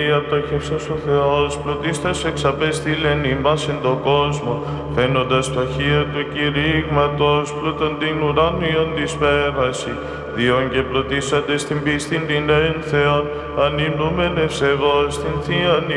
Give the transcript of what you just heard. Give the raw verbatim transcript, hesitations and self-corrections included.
Κυρία πτωχεύσας ο Θεός, πλουτίστας εξαπέστειλεν ημάς εν το κόσμο, φαίνοντας πτωχία του κηρύγματος, πλούτον την ουράνιον της πέραση, διόν και πλουτίσαντες την πίστην την ένθεον, ανυμνούμεν ευσεβώς την Θείαν